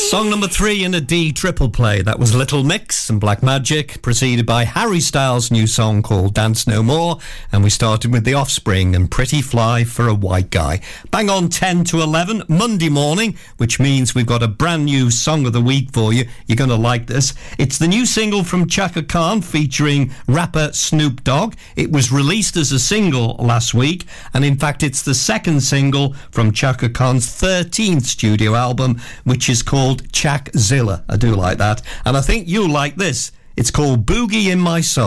Song number 3 in a D triple play. That was Little Mix and Black Magic, preceded by Harry Styles' new song called Dance No More, and we started with The Offspring and Pretty Fly for a White Guy. Bang on 10 to 11, Monday morning, which means we've got a brand new Song of the Week for you. You're going to like this. It's the new single from Chaka Khan featuring rapper Snoop Dogg. It was released as a single last week, and in fact it's the second single from Chaka Khan's 13th studio album, which is called Chakzilla. I do like that, and I think you'll like this. It's called Boogie in My Soul.